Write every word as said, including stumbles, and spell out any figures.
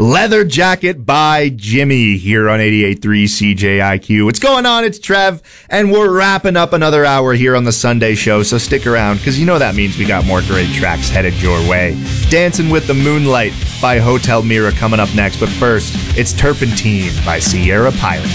Leather Jacket by Jimmy here on eighty-eight point three C J I Q. What's going on? It's Trev, and we're wrapping up another hour here on the Sunday show, so stick around, because you know that means we got more great tracks headed your way. Dancing with the Moonlight by Hotel Mira coming up next, but first, it's Turpentine by Sierra Pilot.